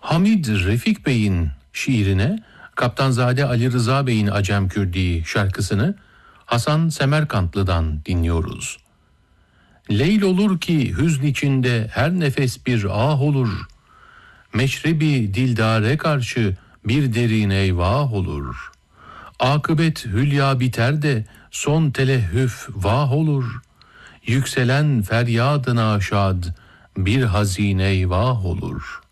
Hamid Refik Bey'in şiirine Kaptanzade Ali Rıza Bey'in Acem Kürdi şarkısını Hasan Semerkantlı'dan dinliyoruz. Leyl olur ki hüzn içinde her nefes bir ah olur. Meşrebi dildare karşı bir derin eyvah olur. Akıbet hülya biter de son telehüf vah olur. Yükselen feryadına şad bir hazine eyvah olur.